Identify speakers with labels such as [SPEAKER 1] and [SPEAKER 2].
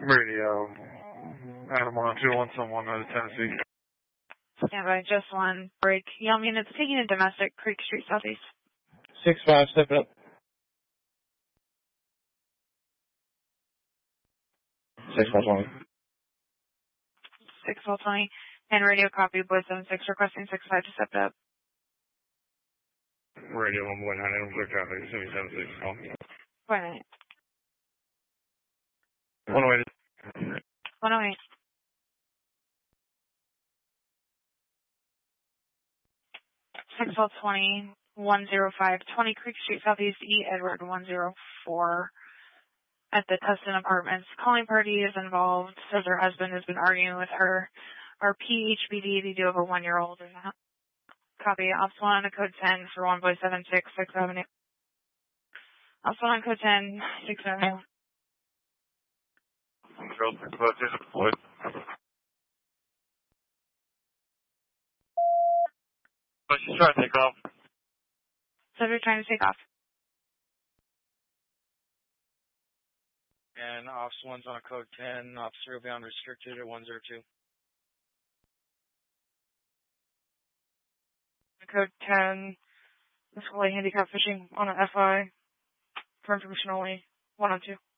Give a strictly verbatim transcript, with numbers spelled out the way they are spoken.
[SPEAKER 1] Radio, Adam one two one, someone out of Tennessee.
[SPEAKER 2] Standby, just one break. Young units taking a domestic, Creek Street Southeast.
[SPEAKER 3] six five, step it up. six five twenty.
[SPEAKER 2] six five twenty. And radio copy, Boy seven six, requesting six five to step it up.
[SPEAKER 1] Radio one point nine, I'm clear traffic, Simi seven six, call.
[SPEAKER 2] Point eight.
[SPEAKER 1] one oh eight.
[SPEAKER 2] one oh eight. six twelve twenty, one oh five, twenty Creek Street Southeast, E. Edward one oh four. At the Tustin Apartments. Calling party is involved, says her husband has been arguing with her. Our P H B D, they do have a one-year-old. Copy. Ops one on code ten for one boy seven six, sixth Avenue. Ops one on code ten, sixth Avenue.
[SPEAKER 1] Control six five two deployed. But she's trying to take off.
[SPEAKER 2] So they're trying to take off.
[SPEAKER 4] And Ops one's on a code ten, officer will be on restricted at one oh two.
[SPEAKER 2] Code ten, this is handicap fishing on an F I. For information only, one oh two.